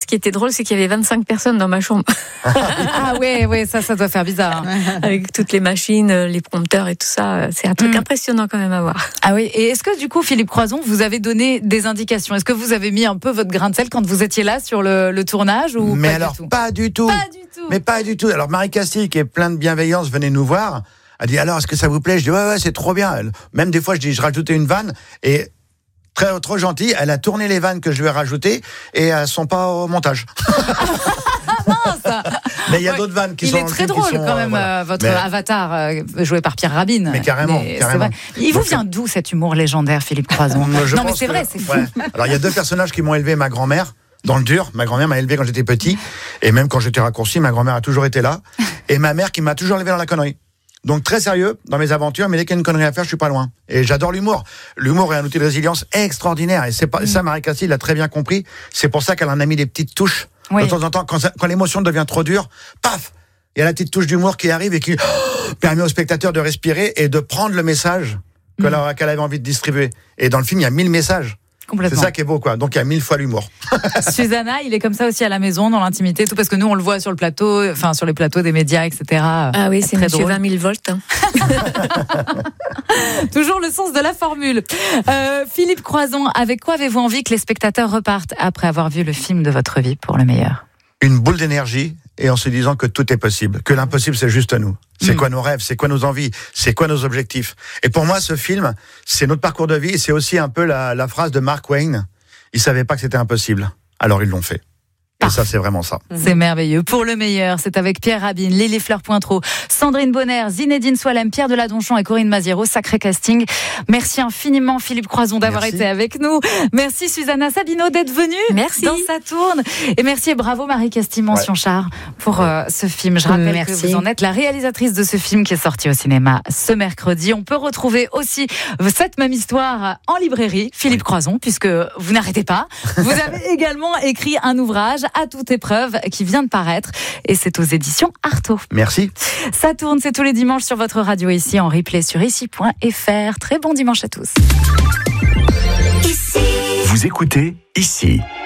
qui était drôle, c'est qu'il y avait 25 personnes dans ma chambre. Ah ouais, ça doit faire bizarre. Avec toutes les machines, les prompteurs et tout ça. C'est un truc impressionnant quand même à voir. Ah oui, et est-ce que du coup, Philippe Croison, vous avez donné des indications ? Est-ce que vous avez mis un peu votre grain de sel quand vous étiez là sur le tournage ou Mais pas alors, du tout ? pas du tout. Pas du tout. Mais pas du tout. Alors, Marie Castille, qui est pleine de bienveillance, venait nous voir. Elle dit, alors, est-ce que ça vous plaît ? Je dis, ouais, c'est trop bien. Même des fois, je rajoutais une vanne et trop gentille, elle a tourné les vannes que je lui ai rajoutées et elles sont pas au montage. Mais il y a d'autres vannes qui sont. Il est très drôle quand même, votre avatar joué par Pierre Rabin. Mais carrément. Il vous vient d'où cet humour légendaire, Philippe Croison ? Non, mais c'est vrai, c'est fou. Ouais. Alors, il y a deux personnages qui m'ont élevé, ma grand-mère. Dans le dur, ma grand-mère m'a élevé quand j'étais petit, et même quand j'étais raccourci, ma grand-mère a toujours été là, et ma mère qui m'a toujours élevé dans la connerie. Donc très sérieux dans mes aventures, mais dès qu'il y a une connerie à faire, je suis pas loin. Et j'adore l'humour. L'humour est un outil de résilience extraordinaire, et c'est pas ça, Marie Castille l'a très bien compris. C'est pour ça qu'elle en a mis des petites touches. Oui. De temps en temps, quand l'émotion devient trop dure, paf, il y a la petite touche d'humour qui arrive et qui permet au spectateur de respirer et de prendre le message qu'elle avait envie de distribuer. Et dans le film, il y a 1000 messages. C'est ça qui est beau, quoi. Donc, il y a 1000 fois l'humour. Susanna, il est comme ça aussi à la maison, dans l'intimité, tout, parce que nous, on le voit sur le plateau, enfin, sur les plateaux des médias, etc. Ah oui, c'est monsieur 20 000 volts. Hein. Toujours le sens de la formule. Philippe Croison, avec quoi avez-vous envie que les spectateurs repartent après avoir vu le film de votre vie pour le meilleur ? Une boule d'énergie et en se disant que tout est possible, que l'impossible, c'est juste nous. C'est quoi nos rêves, c'est quoi nos envies, c'est quoi nos objectifs. Et pour moi, ce film, c'est notre parcours de vie, et c'est aussi un peu la phrase de Mark Twain. Ils savaient pas que c'était impossible, alors ils l'ont fait. Et ça, c'est vraiment ça. C'est merveilleux. Pour le meilleur, c'est avec Pierre Rabin, Lily Fleur-Pointreau, Sandrine Bonner, Zinedine Soilem, Pierre Deladonchamp et Corinne Maziero. Sacré casting. Merci infiniment, Philippe Croison, d'avoir été avec nous. Merci, Susanna Sabino, d'être venue. Merci. Dans Ça tourne. Et merci et bravo, Marie Castille, mention char, pour ce film. Je rappelle que vous en êtes la réalisatrice de ce film qui est sorti au cinéma ce mercredi. On peut retrouver aussi cette même histoire en librairie, Philippe Croison, puisque vous n'arrêtez pas. Vous avez également écrit un ouvrage à toute épreuve qui vient de paraître et c'est aux éditions Artaud. Merci. Ça tourne, c'est tous les dimanches sur votre radio ici en replay sur ici.fr. Très bon dimanche à tous. Vous écoutez Ici.